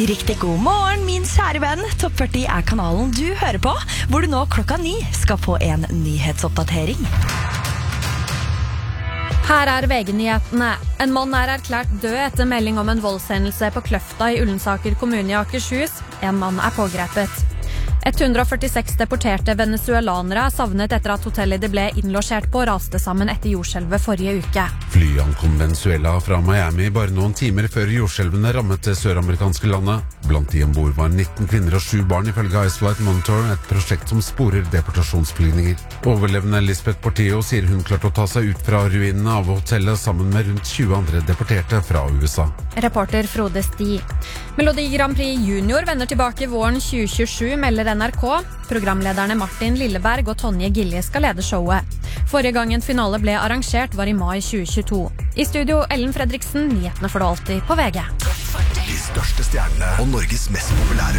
Riktig god morgen, min kjære venn. Topp 40 er kanalen du hører på, hvor du nå 9:00 skal få en nyhetsoppdatering. Her er VG-nyhetene. En mann er erklært død etter melding om en voldshendelse på Kløfta i Ullensaker kommune i Akershus. En mann er pågrepet. 146 deporterte venezuelanere er savnet etter at hotellet de ble innlosjert på raste sammen etter jordskjelvet forrige uke. Flyet ankom Venezuela fra Miami bare noen timer før jordskjelvene rammet det søramerikanske landet. Blant de ombord var 19 kvinner og 7 barn ifølge Iceflight Monitor, et prosjekt som sporer deportasjonsflygninger. Overlevende Lisbeth Portillo sier hun klarte å ta seg ut fra ruinene av hotellet sammen med rundt 20 andre deporterte fra USA. Reporter Frode Sti. Melodi Grand Prix Junior vender tilbake våren 2027, melder NRK. Programlederne Martin Lilleberg og Tonje Gilje skal lede showet. Forrige gang en finale ble arrangert var i mai 2022. I studio Ellen Fredriksen, nyhetene får du alltid på VG. De største stjernene og Norges mest populære